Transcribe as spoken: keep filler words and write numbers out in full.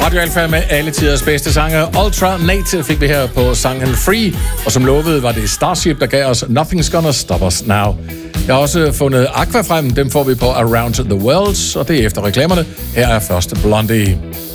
Radio Alfa med alle tiders bedste sange. Ultra Nate fik vi her på sangen Free, og som lovet var det Starship, der gav os Nothing's Gonna Stop Us Now. Jeg har også fundet Aqua frem, dem får vi på Around the World, og det er efter reklamerne. Her er første Blondie.